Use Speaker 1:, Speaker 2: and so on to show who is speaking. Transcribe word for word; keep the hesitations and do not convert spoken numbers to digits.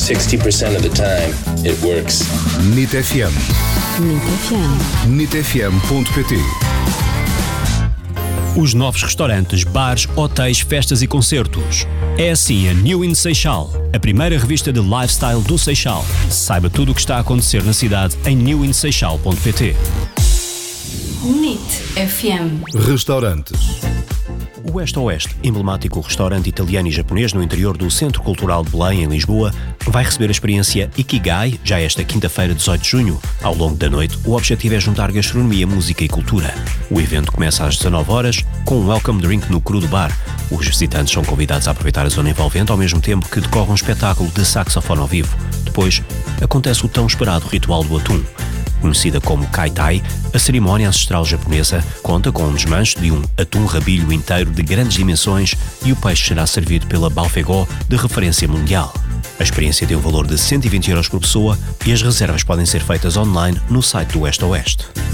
Speaker 1: sixty percent of the time, it works.
Speaker 2: N I T F M.
Speaker 3: N I T F M.
Speaker 2: N I T F M ponto P T.
Speaker 4: Os novos restaurantes, bares, hotéis, festas e concertos. É assim a New in Seixal, a primeira revista de lifestyle do Seixal. Saiba tudo o que está a acontecer na cidade em new in seixal ponto p t.
Speaker 3: N I T F M.
Speaker 2: Restaurantes.
Speaker 4: O West Oeste, emblemático restaurante italiano e japonês no interior do Centro Cultural de Belém, em Lisboa, vai receber a experiência Ikigai já esta quinta-feira, dezoito de junho. Ao longo da noite, o objetivo é juntar gastronomia, música e cultura. O evento começa às dezanove horas, com um welcome drink no Cru do Bar. Os visitantes são convidados a aproveitar a zona envolvente ao mesmo tempo que decorre um espetáculo de saxofone ao vivo. Depois, acontece o tão esperado ritual do atum. Conhecida como Kai Tai, a cerimónia ancestral japonesa conta com um desmanche de um atum rabilho inteiro de grandes dimensões e o peixe será servido pela Balfegó, de referência mundial. A experiência tem um valor de cento e vinte euros por pessoa e as reservas podem ser feitas online no site do West Oeste.